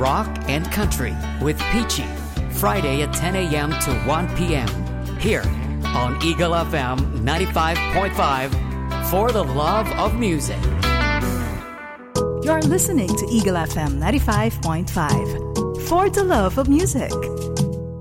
rock and country with Peachy. Friday at 10 a.m. to 1 p.m. here on Eagle FM 95.5 for the love of music. You're listening to Eagle FM 95.5 for the love of music.